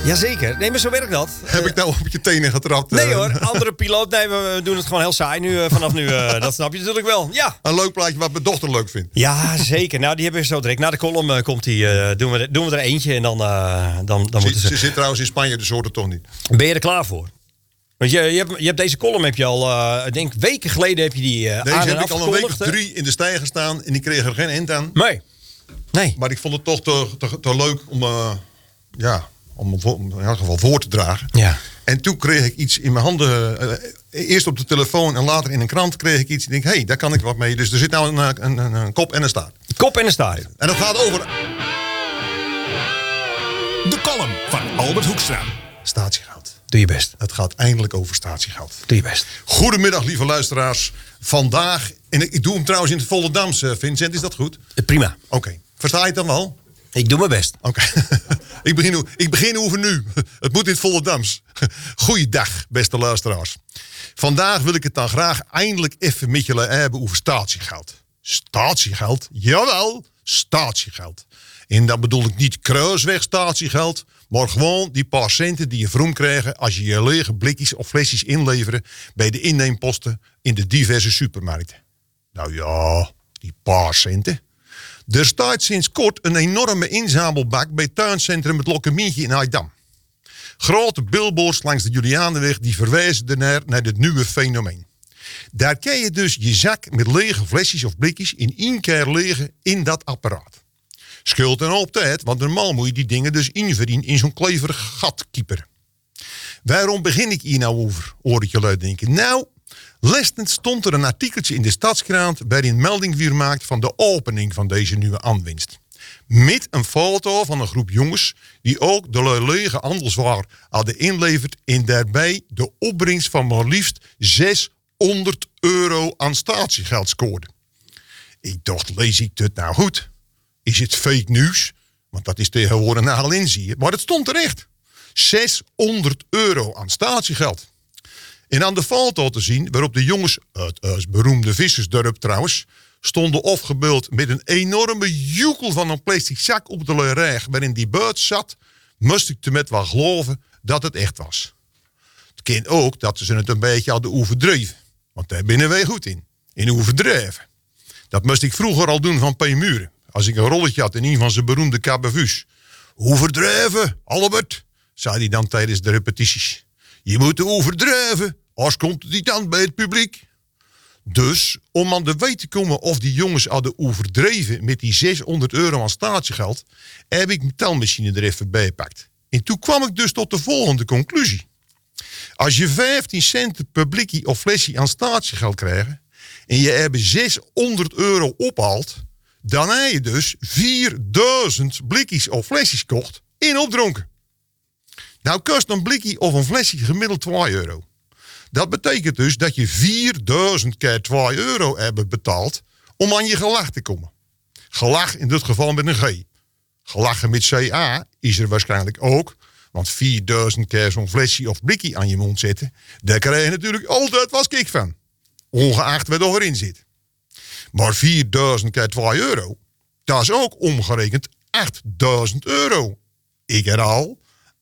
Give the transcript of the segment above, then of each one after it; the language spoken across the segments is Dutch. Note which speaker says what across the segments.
Speaker 1: Jazeker. Nee, maar zo werkt dat.
Speaker 2: Heb ik nou op je tenen getrapt?
Speaker 1: Nee hoor, andere piloot. Nee, we doen het gewoon heel saai nu, vanaf nu. Dat snap je natuurlijk wel. Ja.
Speaker 2: Een leuk plaatje wat mijn dochter leuk vindt.
Speaker 1: Ja, zeker. Nou, die hebben we zo direct. Na de column komt die. Doen we er eentje en dan moeten
Speaker 2: Ze zit trouwens in Spanje, dus hoort het toch niet.
Speaker 1: Ben je er klaar voor? Want je hebt deze column heb je al, ik denk weken geleden heb je die
Speaker 2: Deze
Speaker 1: aan en
Speaker 2: heb ik al een week of
Speaker 1: afgekondigd,
Speaker 2: 3 in de stijger staan en die kreeg er geen eind aan.
Speaker 1: Nee.
Speaker 2: Maar ik vond het toch te leuk om in elk geval voor te dragen.
Speaker 1: Ja.
Speaker 2: En toen kreeg ik iets in mijn handen. Eerst op de telefoon en later in een krant kreeg ik iets. Ik denk, daar kan ik wat mee. Dus er zit nou een kop en een staart.
Speaker 1: Kop en een staart.
Speaker 2: En dat gaat over
Speaker 3: De column van Albert Hoekstra.
Speaker 2: statiegeld.
Speaker 1: Doe je best.
Speaker 2: Het gaat eindelijk over statiegeld.
Speaker 1: Doe je best.
Speaker 2: Goedemiddag, lieve luisteraars. Vandaag, en ik doe hem trouwens in het Volendams, Vincent, is dat goed?
Speaker 1: Prima.
Speaker 2: Oké. Versta je het dan wel?
Speaker 1: Ik doe mijn best.
Speaker 2: Oké. Ik begin over nu. Het moet in het Volendams. Goeiedag, beste luisteraars. Vandaag wil ik het dan graag eindelijk even met jullie hebben over statiegeld. Statiegeld? Jawel, statiegeld. En dan bedoel ik niet kruisweg statiegeld, maar gewoon die paar centen die je vroom krijgt als je je lege blikjes of flesjes inleveren bij de inneemposten in de diverse supermarkten. Nou ja, die paar centen. Er staat sinds kort een enorme inzamelbak bij tuincentrum het Lokkemientje in Aydam. Grote billboards langs de Julianenweg die verwijzen naar dit nieuwe fenomeen. Daar kan je dus je zak met lege flesjes of blikjes in één keer legen in dat apparaat. Scheelt en op tijd, want normaal moet je die dingen dus inverdienen in zo'n kleverig gat kieperen. Waarom begin ik hier nou over, hoor ik jullie denken? Nou, lestend stond er een artikeltje in de Stadskrant waarin melding weer maakt van de opening van deze nieuwe aanwinst. Met een foto van een groep jongens die ook de lege handelswaar hadden inleverd en daarbij de opbrengst van maar liefst €600 aan statiegeld scoorden. Ik dacht, lees ik dit nou goed? Is het fake nieuws? Want dat is tegenwoordig nogal in, zie je. Maar het stond er echt. €600 aan statiegeld. En aan de foto te zien, waarop de jongens, het beroemde vissersdorp trouwens, stonden afgebeeld met een enorme joekel van een plastic zak op de rij waarin die buit zat, moest ik te met wel geloven dat het echt was. Het kind ook dat ze het een beetje hadden overdreven. Want daar binnen wij goed in overdreven. Dat moest ik vroeger al doen van P. Muren. Als ik een rolletje had in een van zijn beroemde cabavu's. Overdreven, Albert, zei hij dan tijdens de repetities. Je moet overdrijven, anders komt het niet aan bij het publiek. Dus, om aan de weet te komen of die jongens hadden overdreven met die €600 aan statiegeld, heb ik mijn telmachine er even bij gepakt. En toen kwam ik dus tot de volgende conclusie. Als je 15 cent per blikje of flesje aan statiegeld krijgt en je er €600 ophaalt, dan heb je dus 4000 blikjes of flesjes kocht en opdronken. Nou kost een blikje of een flesje gemiddeld €2. Dat betekent dus dat je 4000 keer €2 hebt betaald om aan je gelach te komen. Gelach in dit geval met een G. Gelachen met CA is er waarschijnlijk ook, want 4000 keer zo'n flesje of blikje aan je mond zetten, daar krijg je natuurlijk altijd wat kick van. Ongeacht wat er erin zit. Maar 4000 keer €2, dat is ook omgerekend €8000. Ik herhaal,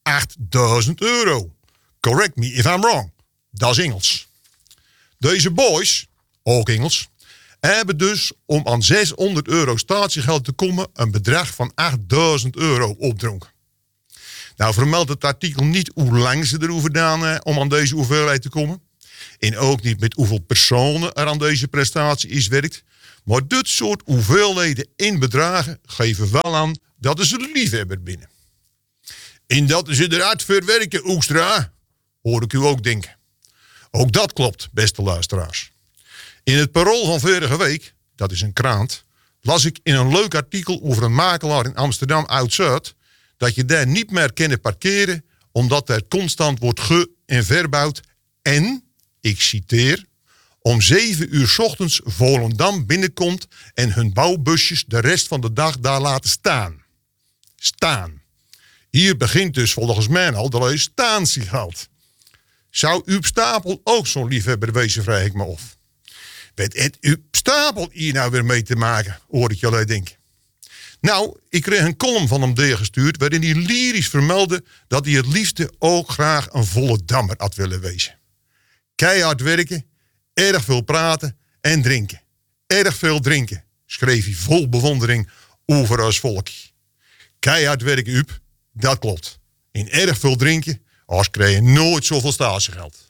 Speaker 2: €8000. Correct me if I'm wrong. Dat is Engels. Deze boys, ook Engels, hebben dus om aan €600 statiegeld te komen een bedrag van €8000 opdronken. Nou vermeldt het artikel niet hoe lang ze erover gedaan om aan deze hoeveelheid te komen. En ook niet met hoeveel personen er aan deze prestatie is werkt. Maar dit soort hoeveelheden in bedragen geven wel aan dat is een liefhebber binnen. En dat is inderdaad verwerken, Oestra, hoor ik u ook denken. Ook dat klopt, beste luisteraars. In het Parool van vorige week, dat is een krant, las ik in een leuk artikel over een makelaar in Amsterdam Oud-Zuid dat je daar niet meer kan parkeren omdat er constant wordt en verbouwd en, ik citeer, om 7 uur 's ochtends Volendam binnenkomt en hun bouwbusjes de rest van de dag daar laten staan. Staan. Hier begint dus volgens mij al de statiegeld. Zou Uub Stapel ook zo'n liefhebber wezen, vraag ik me af. Weet het Uub Stapel hier nou weer mee te maken, hoor ik jullie denken. Nou, ik kreeg een column van hem doorgestuurd waarin hij lyrisch vermeldde dat hij het liefste ook graag een volle dammer had willen wezen. Keihard werken, erg veel praten en drinken. Erg veel drinken, schreef hij vol bewondering over ons volk. Keihard werken, Uep, dat klopt. In erg veel drinken, als kreeg je nooit zoveel statiegeld.